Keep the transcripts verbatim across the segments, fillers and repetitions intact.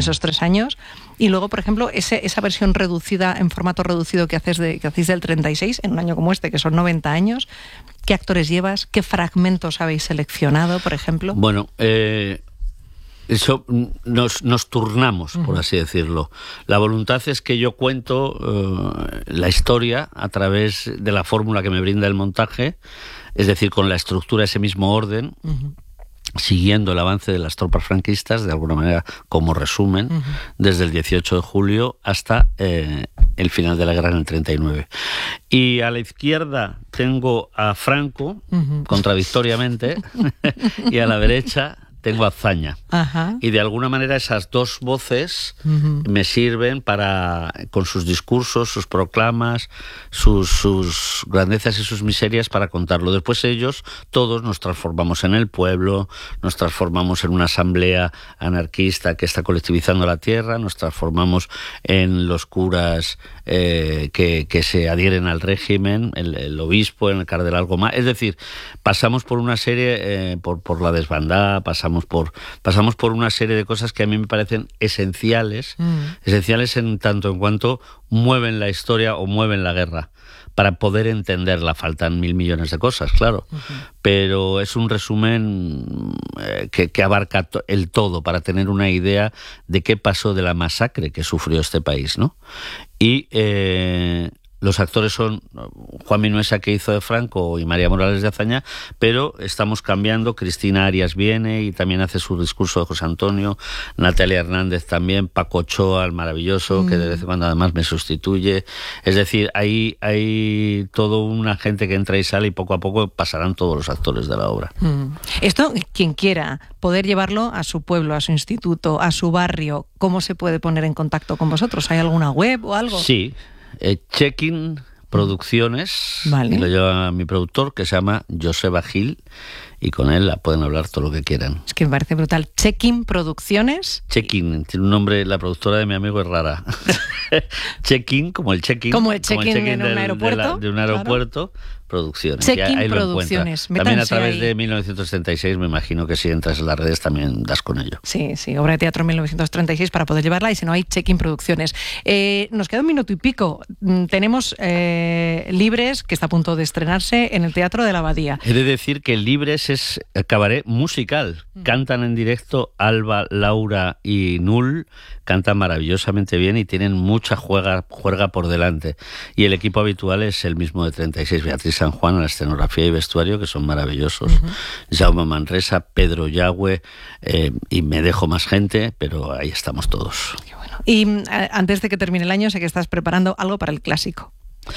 esos tres años. Y luego, por ejemplo, ese, esa versión reducida, en formato reducido que, haces de, que hacéis del treinta y seis, en un año como este, que son noventa años, ¿qué actores llevas? ¿Qué fragmentos habéis seleccionado, por ejemplo? Bueno, eh... Eso nos, nos turnamos, por así decirlo. La voluntad es que yo cuento uh, la historia a través de la fórmula que me brinda el montaje, es decir, con la estructura, ese mismo orden, uh-huh. siguiendo el avance de las tropas franquistas, de alguna manera como resumen, uh-huh. desde el dieciocho de julio hasta eh, el final de la guerra en el treinta y nueve. Y a la izquierda tengo a Franco, uh-huh. contradictoriamente, y a la derecha tengo a Azaña. Ajá. Y de alguna manera esas dos voces uh-huh. me sirven para, con sus discursos, sus proclamas, sus, sus grandezas y sus miserias, para contarlo. Después ellos, todos, nos transformamos en el pueblo, nos transformamos en una asamblea anarquista que está colectivizando la tierra, nos transformamos en los curas eh, que, que se adhieren al régimen, el, el obispo, en el cardenal Gomá. Es decir, pasamos por una serie, eh, por, por la desbandada, pasamos Por, pasamos por una serie de cosas que a mí me parecen esenciales, mm. esenciales en tanto en cuanto mueven la historia o mueven la guerra. Para poder entenderla faltan mil millones de cosas, claro, uh-huh. pero es un resumen eh, que, que abarca to- el todo, para tener una idea de qué pasó, de la masacre que sufrió este país, ¿no? Y eh, los actores son Juan Minuesa, que hizo de Franco, y María Morales de Azaña, pero estamos cambiando. Cristina Arias viene y también hace su discurso de José Antonio, Natalia Hernández también, Paco Ochoa, el maravilloso, mm. que de vez en cuando además me sustituye. Es decir, hay, hay todo una gente que entra y sale, y poco a poco pasarán todos los actores de la obra. Mm. Esto, quien quiera poder llevarlo a su pueblo, a su instituto, a su barrio, ¿cómo se puede poner en contacto con vosotros? ¿Hay alguna web o algo? Sí. Eh, Check-in Producciones, vale. Lo lleva mi productor, que se llama Joseba Gil, y con él la pueden hablar todo lo que quieran. Es que me parece brutal. Check-in Producciones. Check-in, tiene un nombre, la productora de mi amigo es rara. Check-in, como el check-in. Como el check-in, como el check-in en un del, aeropuerto. De, la, de un aeropuerto. Claro. Producciones. Check-in ahí Producciones. También a través ahí. de mil novecientos setenta y seis, me imagino que si entras en las redes también das con ello. Sí, sí, obra de teatro mil novecientos treinta y seis para poder llevarla, y si no hay Check-in Producciones. Eh, nos queda un minuto y pico. Tenemos eh, Libres, que está a punto de estrenarse en el Teatro de la Abadía. He de decir que Libres es cabaret musical. Mm. Cantan en directo Alba, Laura y Nul. Cantan maravillosamente bien y tienen mucha juega, juerga por delante. Y el equipo habitual es el mismo de treinta y seis, Beatriz San Juan, la escenografía y vestuario, que son maravillosos. Uh-huh. Jaume Manresa, Pedro Yagüe, eh, y me dejo más gente, pero ahí estamos todos. Qué bueno. Y eh, antes de que termine el año, sé que estás preparando algo para el clásico.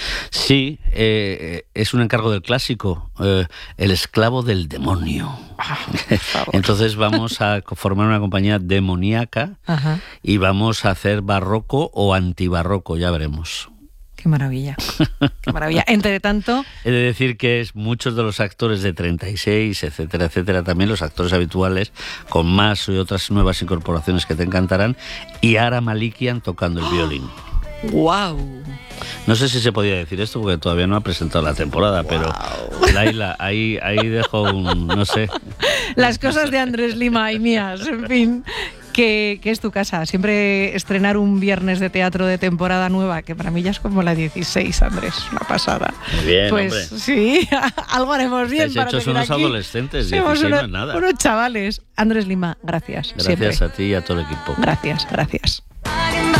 Sí, eh, es un encargo del clásico, eh, El esclavo del demonio. Ah, Entonces vamos a formar una compañía demoníaca. Ajá. Y vamos a hacer barroco o antibarroco, ya veremos. Qué maravilla, qué maravilla. Entre tanto... He de decir que es muchos de los actores de treinta y seis, etcétera, etcétera, también los actores habituales, con más y otras nuevas incorporaciones que te encantarán, y Ara Malikian tocando el violín. ¡Wow! No sé si se podía decir esto porque todavía no ha presentado la temporada, wow. Pero Laila, ahí, ahí dejo un... no sé. Las cosas de Andrés Lima y mías, en fin... Que, que es tu casa. Siempre estrenar un viernes de teatro de temporada nueva, que para mí ya es como la dieciséis, Andrés, una pasada. Muy bien, pues hombre. Sí, algo haremos bien. Estáis hechos unos aquí. Adolescentes, dieciséis unos, no es nada. Unos chavales. Andrés Lima, gracias. Gracias siempre. a ti y a todo el equipo. Gracias, gracias.